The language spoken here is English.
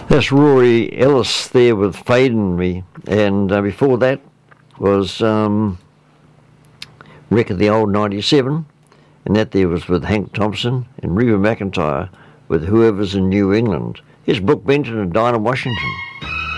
That's Rory Ellis there with Fade in Me, and before that was Wreck of the Old 97, and that there was with Hank Thompson and Reba McEntire with Whoever's in New England. Here's Brooke Benton and Dinah Washington.